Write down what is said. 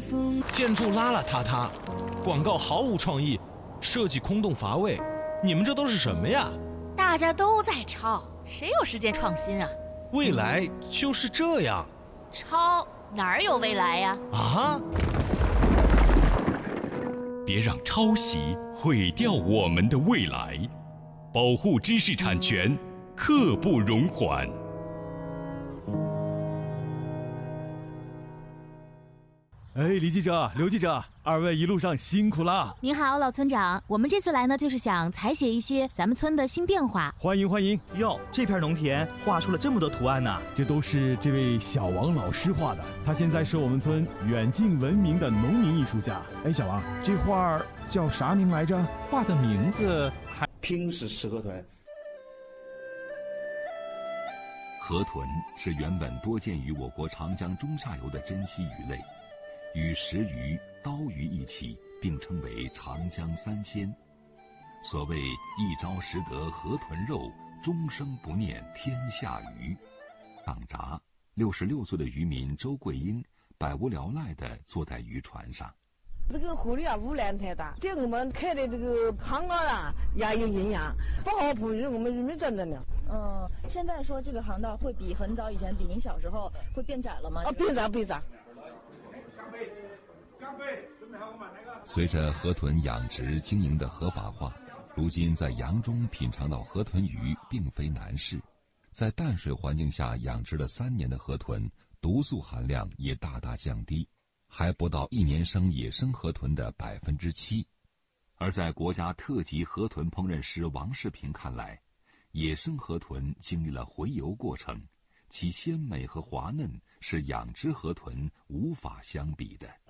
建筑邋邋遢遢，广告毫无创意，设计空洞乏味，你们这都是什么呀？ 大家都在抄，谁有时间创新啊？ 未来就是这样。 抄哪儿有未来呀？ 啊！ 别让抄袭毁掉我们的未来，保护知识产权，刻不容缓。 哎，李记者、刘记者，二位一路上辛苦了。 您好，老村长，我们这次来呢，就是想采写一些咱们村的新变化。 欢迎欢迎！ 哟，这片农田画出了这么多图案呢， 这都是这位小王老师画的，他现在是我们村远近闻名的农民艺术家。哎，小王，这画叫啥名来着？ 画的名字还平时吃河豚。 河豚是原本多见于我国长江中下游的珍稀鱼类。与石鱼、刀鱼一起并称为长江三鲜。所谓一朝食得河豚肉，终生不念天下鱼。党闸66岁的渔民周桂英百无聊赖地坐在渔船上。 这个河里啊污染太大，对我们开的这个航道啊也有影响，不好哺育我们渔民真的呢。 现在说这个航道会比很早以前，比您小时候会变窄了吗？ 变窄。 随着河豚养殖经营的合法化，如今在洋中品尝到河豚鱼并非难事。在淡水环境下养殖了3年的河豚，毒素含量也大大降低，还不到1年生野生河豚的7%。而在国家特级河豚烹饪师王世平看来，野生河豚经历了回游过程，其鲜美和滑嫩是养殖河豚无法相比的。